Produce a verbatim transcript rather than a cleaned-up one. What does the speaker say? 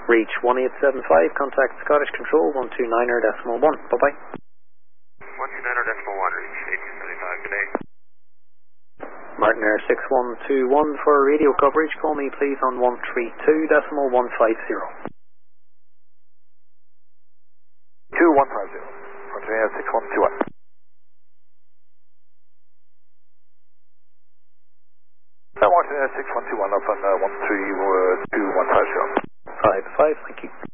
Reach one eight seven five, contact Scottish Control one two nine er decimal one. Bye-bye. one two nine er decimal one, reach eight seventy-five, good day. Martin Air six one two one for radio coverage. Call me please on one three two decimal one five zero. two one five zero. Martin Air six one two one. Uh, Martin Air six one two one up on uh, one three two one five zero. five five, thank you.